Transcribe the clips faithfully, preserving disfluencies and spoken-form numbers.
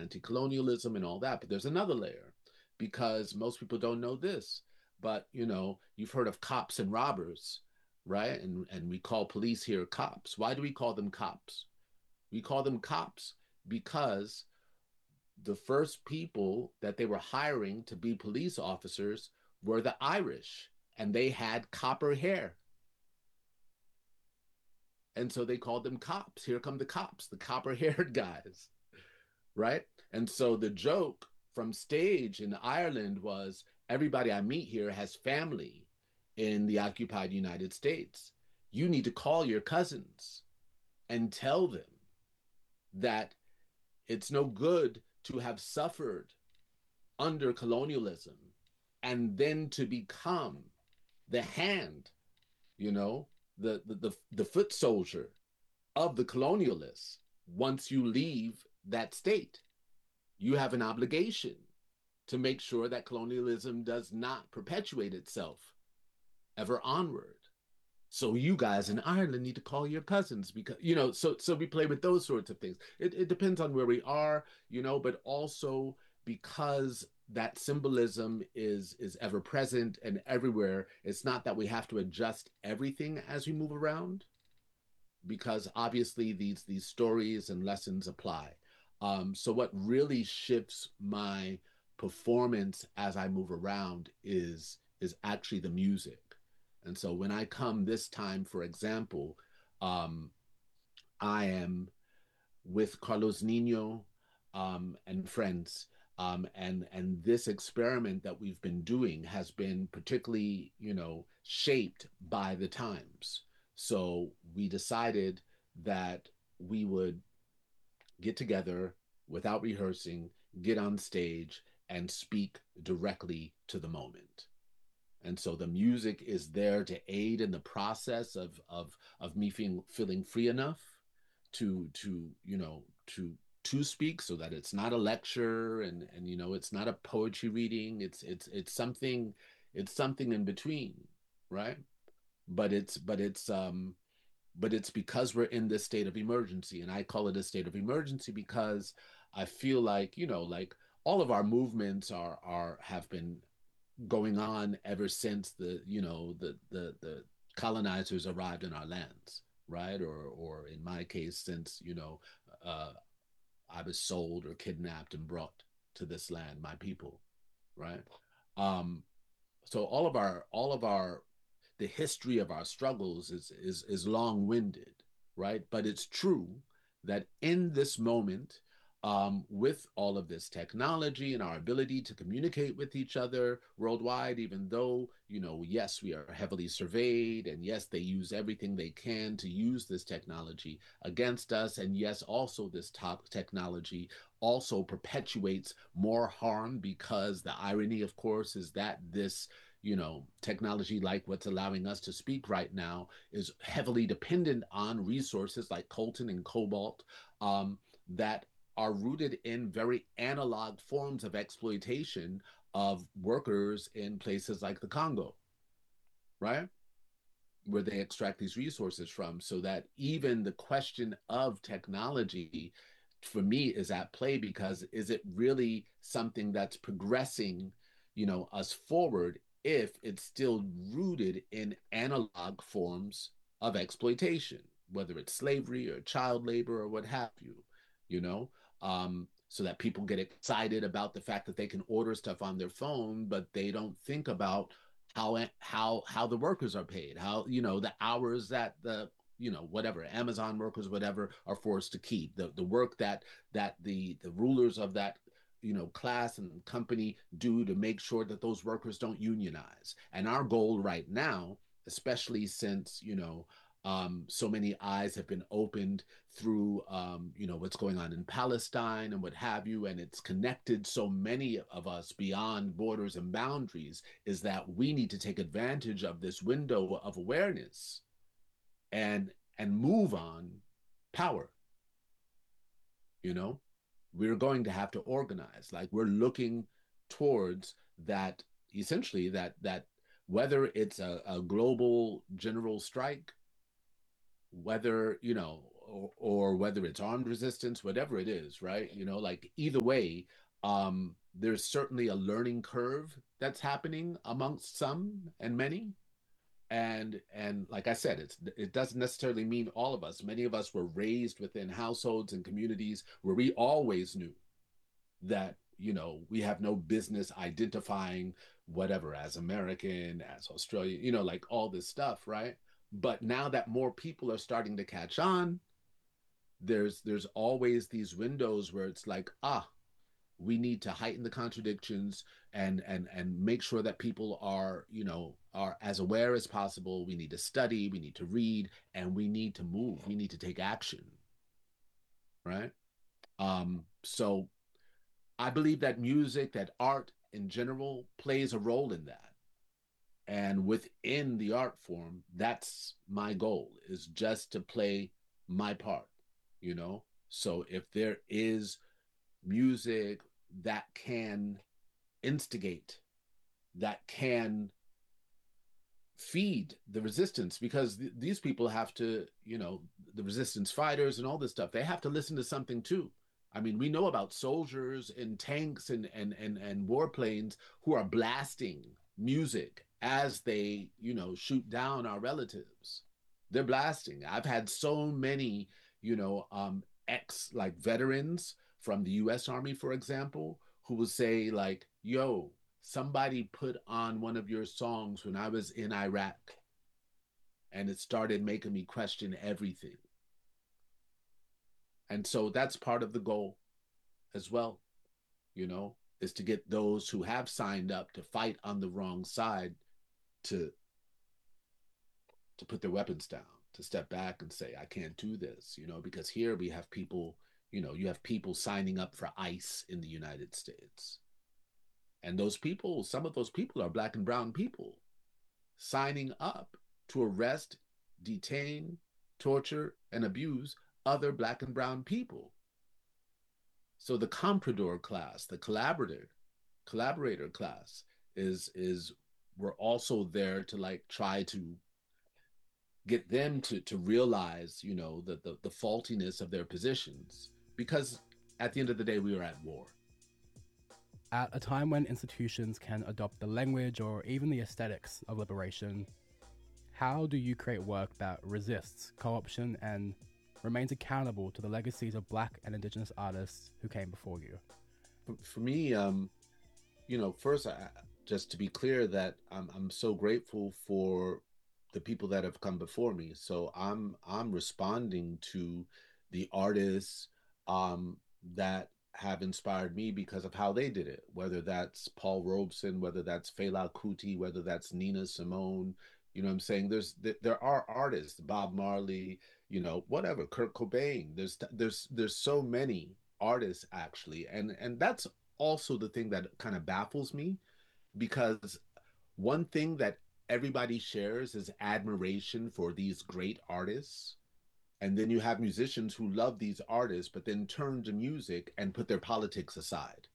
anti-colonialism and all that. But there's another layer because most people don't know this. But you know, you've heard of cops and robbers, right? And and we call police here cops. Why do we call them cops? We call them cops because the first people that they were hiring to be police officers were the Irish, and they had copper hair. And so they called them cops. Here come the cops, the copper haired guys, right? And so the joke from stage in Ireland was everybody I meet here has family in the occupied United States. You need to call your cousins and tell them that it's no good to have suffered under colonialism and then to become the hand, you know, the the the, the foot soldier of the colonialists once you leave that state. You have an obligation to make sure that colonialism does not perpetuate itself ever onward. So you guys in Ireland need to call your cousins because you know. So so we play with those sorts of things. It it depends on where we are, you know, but also because that symbolism is is ever present and everywhere. It's not that we have to adjust everything as we move around because obviously these these stories and lessons apply. Um, so what really shifts my performance as I move around is is actually the music. And so when I come this time, for example, um, I am with Carlos Nino um, and friends. Um, and and this experiment that we've been doing has been particularly, you know, shaped by the times. So we decided that we would get together without rehearsing, get on stage, and speak directly to the moment. And so the music is there to aid in the process of of of me feeling feeling free enough to to you know to to speak so that it's not a lecture and and you know it's not a poetry reading. It's it's it's something it's something in between, right? But it's but it's um but it's because we're in this state of emergency, and I call it a state of emergency because I feel like you know like all of our movements are are have been going on ever since the you know the the the colonizers arrived in our lands, right? Or or in my case, since you know uh, I was sold or kidnapped and brought to this land, my people, right? Um, so all of our all of our the history of our struggles is is is long-winded, right? But it's true that in this moment, um, with all of this technology and our ability to communicate with each other worldwide, even though, you know, yes, we are heavily surveyed, and yes, they use everything they can to use this technology against us, and yes, also this top technology also perpetuates more harm because the irony, of course, is that this you know, technology like what's allowing us to speak right now is heavily dependent on resources like coltan and cobalt um, that are rooted in very analog forms of exploitation of workers in places like the Congo, right? Where they extract these resources from, so that even the question of technology for me is at play because is it really something that's progressing, you know, us forward if it's still rooted in analog forms of exploitation, whether it's slavery or child labor or what have you, you know, um, so that people get excited about the fact that they can order stuff on their phone, but they don't think about how how how the workers are paid, how you know the hours that the you know whatever Amazon workers whatever are forced to keep, the the work that that the the rulers of that you know class and company do to make sure that those workers don't unionize. And our goal right now, especially since you know um, so many eyes have been opened through um, you know what's going on in Palestine and what have you, and it's connected so many of us beyond borders and boundaries, is that we need to take advantage of this window of awareness and and move on power. You know, we're going to have to organize. Like we're looking towards that essentially that that whether it's a, a global general strike, whether you know or, or whether it's armed resistance, whatever it is, right? You know, like either way, um, there's certainly a learning curve that's happening amongst some and many. And and like I said, it's it doesn't necessarily mean all of us. Many of us were raised within households and communities where we always knew that, you know, we have no business identifying whatever as American, as Australian, you know, like all this stuff, right? But now that more people are starting to catch on, there's there's always these windows where it's like, ah, we need to heighten the contradictions and and and make sure that people are, you know, are as aware as possible. We need to study, we need to read, and we need to move, we need to take action, right? Um so I believe that music, that art in general plays a role in that. And within the art form, that's my goal, is just to play my part, you know? So if there is music that can instigate, that can feed the resistance, because th- these people have to, you know, the resistance fighters and all this stuff, they have to listen to something too. I mean, we know about soldiers in tanks and and and, and warplanes who are blasting music as they, you know, shoot down our relatives. They're blasting. I've had so many, you know, um ex like veterans from the U S Army, for example, who will say like, yo, somebody put on one of your songs when I was in Iraq, and it started making me question everything. And so that's part of the goal as well, you know, is to get those who have signed up to fight on the wrong side to to put their weapons down, to step back and say, I can't do this, you know, because here we have people, you know, you have people signing up for ICE in the United States. And those people, some of those people are black and brown people signing up to arrest, detain, torture, and abuse other black and brown people. So the comprador class, the collaborator, collaborator class is is we're also there to like try to get them to to realize, you know, the, the the faultiness of their positions, because at the end of the day we are at war. At a time when institutions can adopt the language or even the aesthetics of liberation, how do you create work that resists co option and remains accountable to the legacies of Black and Indigenous artists who came before you? For, for me, um, you know, first, I, just to be clear, that I'm I'm so grateful for the people that have come before me. So I'm I'm responding to the artists um, that have inspired me because of how they did it. Whether that's Paul Robeson, whether that's Fela Kuti, whether that's Nina Simone. You know what I'm saying? There's there are artists, Bob Marley, you know, whatever, Kurt Cobain. There's there's there's so many artists actually, and and that's also the thing that kind of baffles me, because one thing that everybody shares is admiration for these great artists. And then you have musicians who love these artists, but then turn to music and put their politics aside.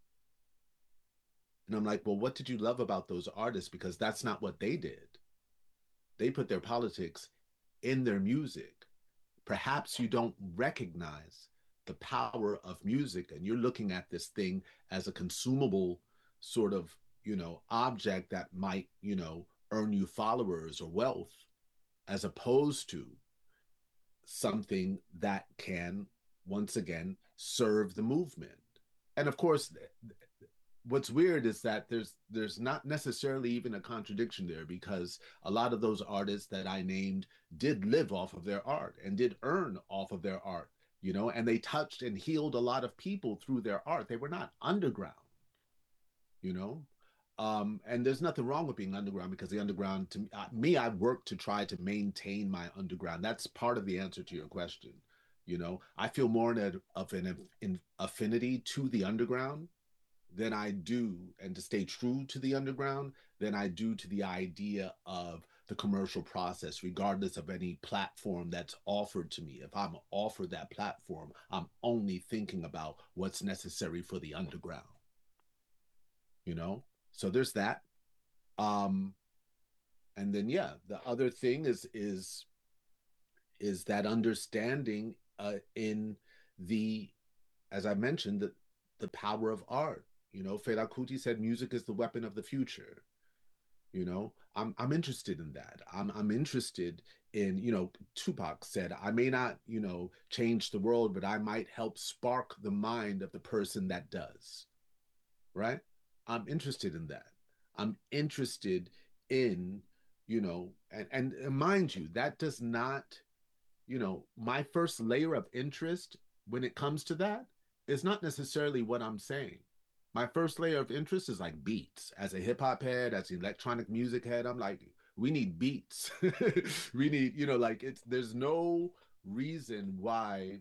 And I'm like, well, what did you love about those artists? Because that's not what they did. They put their politics in their music. Perhaps you don't recognize the power of music, and you're looking at this thing as a consumable sort of, you know, object that might, you know, earn you followers or wealth, as opposed to something that can once again serve the movement. And of course, what's weird is that there's there's not necessarily even a contradiction there, because a lot of those artists that I named did live off of their art and did earn off of their art, you know, and they touched and healed a lot of people through their art. They were not underground, you know. Um, and there's nothing wrong with being underground, because the underground, to uh, me, I work to try to maintain my underground. That's part of the answer to your question. You know, I feel more in a, of an in affinity to the underground than I do, and to stay true to the underground, than I do to the idea of the commercial process, regardless of any platform that's offered to me. If I'm offered that platform, I'm only thinking about what's necessary for the underground, you know? So there's that. Um, and then yeah, the other thing is is is that understanding uh, in the, as I mentioned, the, the power of art. You know, Fela Kuti said music is the weapon of the future. You know, I'm I'm interested in that. I'm I'm interested in, you know, Tupac said, I may not, you know, change the world, but I might help spark the mind of the person that does. Right? I'm interested in that. I'm interested in, you know, and, and, and mind you, that does not, you know, my first layer of interest when it comes to that is not necessarily what I'm saying. My first layer of interest is like beats. As a hip hop head, as an electronic music head, I'm like, we need beats. We need, you know, like it's, there's no reason why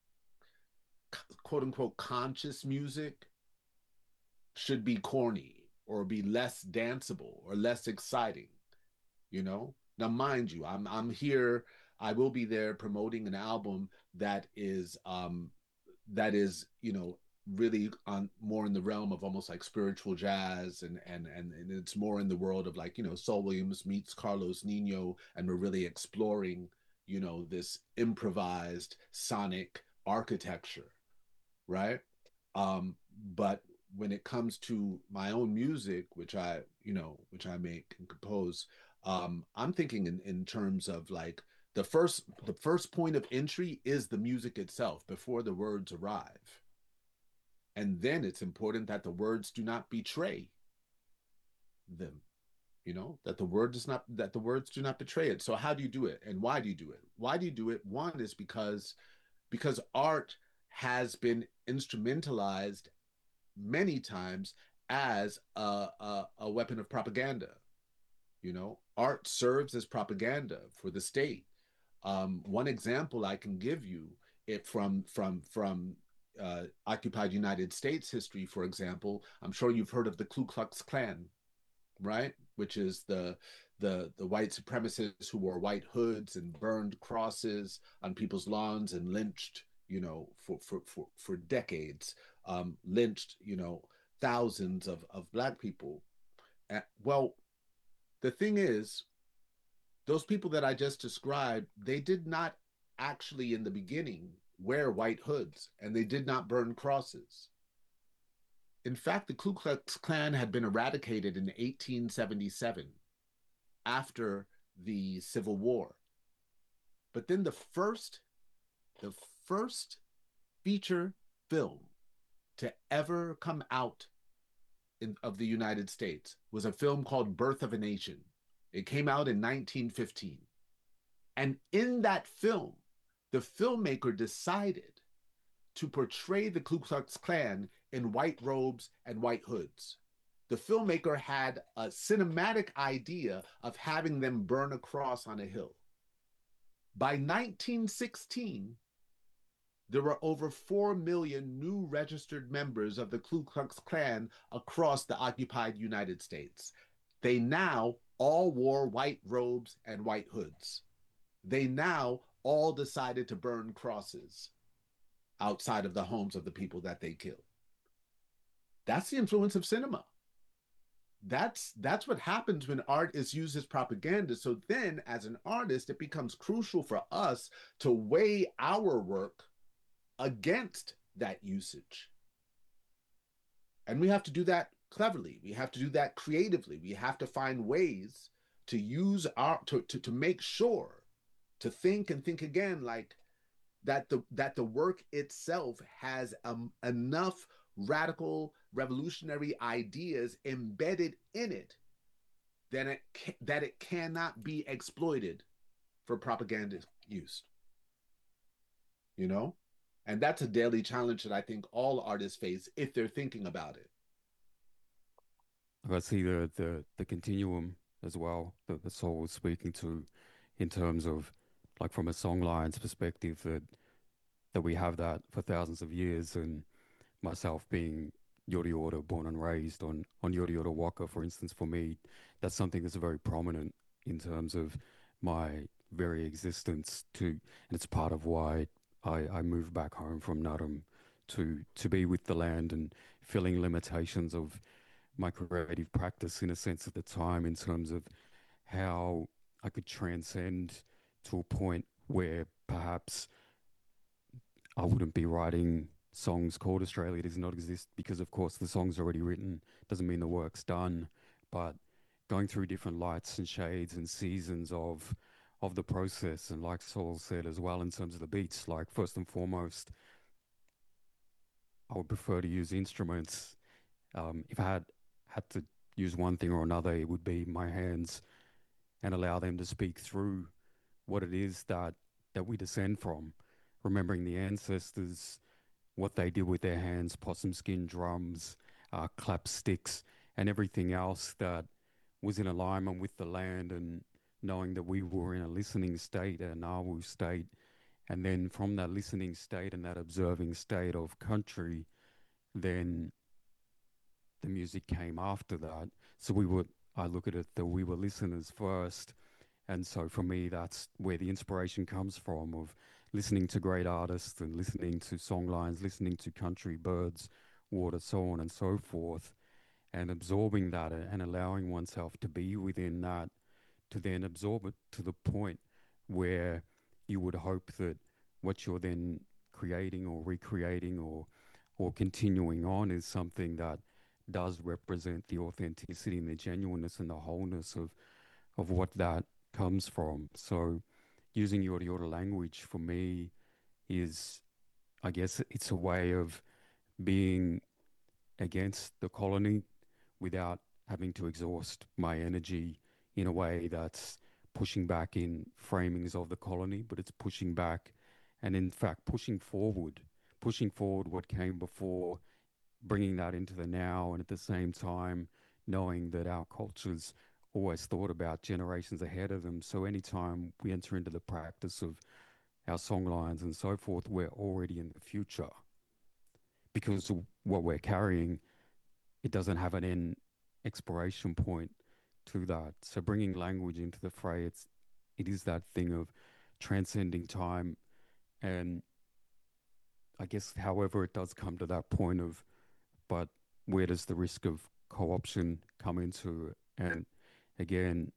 quote unquote conscious music should be corny or be less danceable or less exciting, you know? Now, mind you, I'm I'm here, I will be there promoting an album that is um that is, you know, really on more in the realm of almost like spiritual jazz, and and and, and it's more in the world of like, you know, Saul Williams meets Carlos Nino, and we're really exploring, you know, this improvised sonic architecture, right? Um, but when it comes to my own music, which I, you know, which I make and compose, um, I'm thinking in, in terms of like the first the first point of entry is the music itself before the words arrive. And then it's important that the words do not betray them, you know, that the word does not that the words do not betray it. So how do you do it? And why do you do it? Why do you do it? One is because because art has been instrumentalized many times as a, a, a weapon of propaganda. You know, art serves as propaganda for the state. Um, one example I can give you it from from from uh, occupied United States history, for example. I'm sure you've heard of the Ku Klux Klan, right? Which is the the the white supremacists who wore white hoods and burned crosses on people's lawns and lynched, you know, for for for, for decades, um, lynched, you know, thousands of of black people. Uh, well, the thing is, those people that I just described, they did not actually in the beginning wear white hoods, and they did not burn crosses. In fact, the Ku Klux Klan had been eradicated in eighteen seventy-seven after the Civil War. But then the first, the first feature film to ever come out in, of the United States was a film called Birth of a Nation. It came out in nineteen fifteen. And in that film, the filmmaker decided to portray the Ku Klux Klan in white robes and white hoods. The filmmaker had a cinematic idea of having them burn a cross on a hill. By nineteen sixteen, there were over four million new registered members of the Ku Klux Klan across the occupied United States. They now all wore white robes and white hoods. They now all decided to burn crosses outside of the homes of the people that they killed. That's the influence of cinema. That's that's what happens when art is used as propaganda. So then, as an artist, it becomes crucial for us to weigh our work against that usage. And we have to do that cleverly. We have to do that creatively. We have to find ways to use our to, to, to make sure to think and think again, like that the that the work itself has um, enough radical revolutionary ideas embedded in it that it that it cannot be exploited for propaganda use, you know. And that's a daily challenge that I think all artists face if they're thinking about it. I see the the the continuum as well that the soul was speaking to, in terms of, like, from a songlines perspective, that that we have that for thousands of years. And myself being Yori Oda, born and raised on on Yori Oda Waka, for instance, for me, that's something that's very prominent in terms of my very existence too, and it's part of why I, I moved back home from Naram to to be with the land and filling limitations of my creative practice, in a sense, at the time, in terms of how I could transcend to a point where perhaps I wouldn't be writing songs called Australia Does Not Exist because, of course, the song's already written. Doesn't mean the work's done, but going through different lights and shades and seasons of of the process, and like Saul said as well, in terms of the beats, like first and foremost, I would prefer to use instruments. Um, if I had had to use one thing or another, it would be my hands and allow them to speak through what it is that that we descend from, remembering the ancestors, what they did with their hands, possum skin drums, uh, clap sticks, and everything else that was in alignment with the land, and knowing that we were in a listening state, a Nauru state, and then from that listening state and that observing state of country, then the music came after that. So we were, I look at it that we were listeners first. And so for me, that's where the inspiration comes from, of listening to great artists and listening to songlines, listening to country, birds, water, so on and so forth, and absorbing that and allowing oneself to be within that, to then absorb it to the point where you would hope that what you're then creating or recreating or or continuing on is something that does represent the authenticity and the genuineness and the wholeness of of what that comes from. So using Yorta Yorta language for me is, I guess, it's a way of being against the colony without having to exhaust my energy in a way that's pushing back in framings of the colony, but it's pushing back and in fact pushing forward, pushing forward what came before, bringing that into the now, and at the same time knowing that our cultures always thought about generations ahead of them. So anytime we enter into the practice of our songlines and so forth, we're already in the future because what we're carrying, it doesn't have an end expiration point to that. So bringing language into the fray, it's it is that thing of transcending time. And I guess, however, it does come to that point of, but where does the risk of co-option come into it? And again,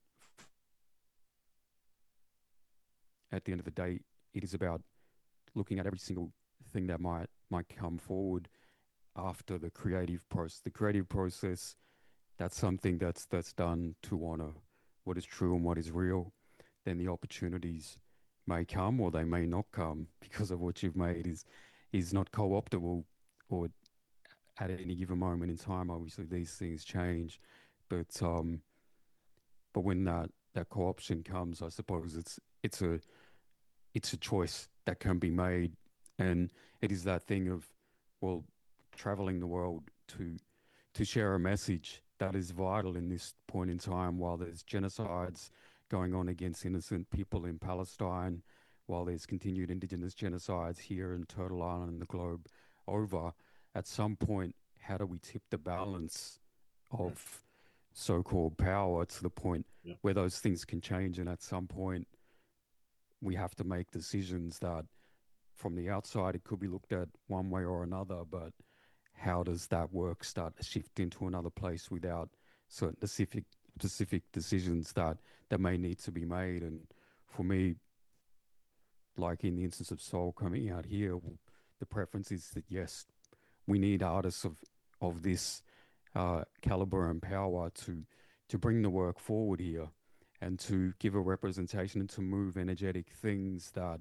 at the end of the day, it is about looking at every single thing that might might come forward after the creative process. The creative process, that's something that's that's done to honor what is true and what is real. Then the opportunities may come or they may not come because of what you've made is is not co-optable, or at any given moment in time. Obviously, these things change, but um, but when that that co-option comes, I suppose it's it's a it's a choice that can be made, and it is that thing of, well, traveling the world to to share a message that is vital in this point in time, while there's genocides going on against innocent people in Palestine, while there's continued indigenous genocides here in Turtle Island and the globe over. At some point, how do we tip the balance of so-called power to the point Yeah. where those things can change? And at some point, we have to make decisions that from the outside, it could be looked at one way or another, but how does that work start to shift into another place without certain specific specific decisions that that may need to be made? And for me, like in the instance of Soul coming out here, the preference is that yes, we need artists of of this uh, caliber and power to to bring the work forward here, and to give a representation and to move energetic things that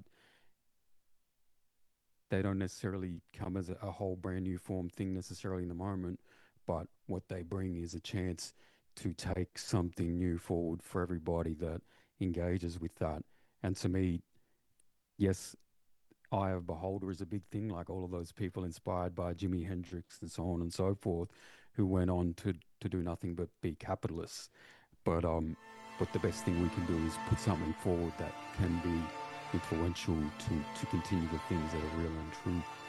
they don't necessarily come as a, a whole brand new form thing necessarily in the moment, but what they bring is a chance to take something new forward for everybody that engages with that. And to me, yes, Eye of Beholder is a big thing, like all of those people inspired by Jimi Hendrix and so on and so forth, who went on to, to do nothing but be capitalists. But um, but the best thing we can do is put something forward that can be influential to, to continue the things that are real and true.